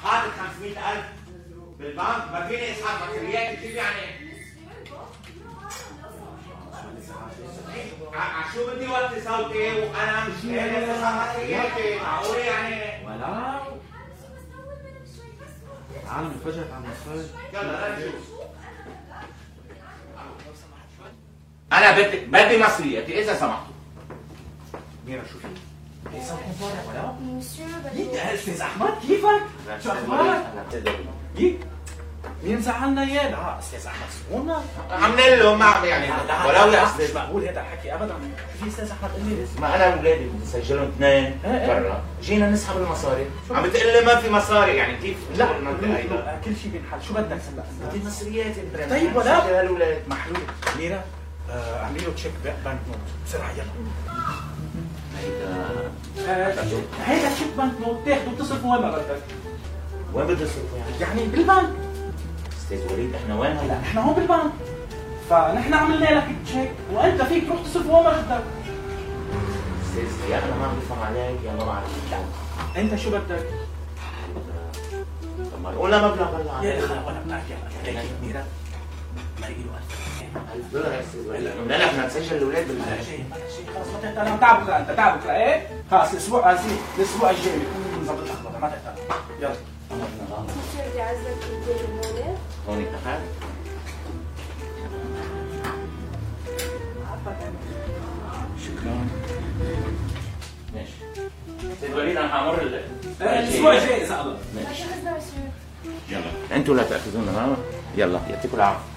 حاطط 500,000 بالبنك، ما فيني اسحب مصريات. كيف يعني؟ شو بدي وطي صوتي وانا مش قادر اسحب مصرياتي؟ معقول يعني؟ ولا تعال انفجرت عم نصفر. يلا نشوف. انا بدي مصرياتي اذا سمحتوا. ميرا شو في؟ ليس برا ولا؟ مسيو يك استاذ احمد كيفك؟ شو اخبارك؟ يك مين زعلنا اياه؟ لا استاذ احمد سمونا عملنا له ما يعني ولو يا استاذ مش مقبول هذا الحكي ابدا. في استاذ احمد قال لي ما انا واولادي بدي اسجلهم اثنين برا، جينا نسحب المصاري. عم بتقول لي ما في مصاري، يعني كيف؟ لا كل شيء بينحل. شو بدك هلا؟ بدي مصرياتي. طيب ولا سجل هالولاد محلول. ميرا اعملي له تشيك بنك نوت بسرعه يلا. هيدا تشيك بنك نوت تاخده تصرفه وين ما بدك. وين بدي اصرفه يعني بالبنك. استاذ وليد احنا وين هلا؟ احنا هون بالبنك، فنحن عملنا لك تشيك وانت فيك تروح تصرفه وين ما بدك. استاذ يا انا ما بفهم عليك يا ما بعرف. انت شو بدك؟ طب ما قولنا مبلغ هلا. يا اخي ولا بدك يلا هيك ميرا ما له $1000 يا استاذ وليد. قلنا لك بدنا نسجل الاولاد بلا شيء خلص ما تحتاج. تعب بكره انت تعب بكره ايه؟ خلص الاسبوع الجاي بيكون مظبط الاخبار ما تحتاج. يلا مسيو بدي اعزك تدير هون. هون اتفقنا. شكرا. ماشي استاذ وليد انا حامر الاسبوع الجاي اذا الله. ما شو قصدنا مسيو؟ يلا انتوا لا تاخذونا. يلا يعطيكم العافيه.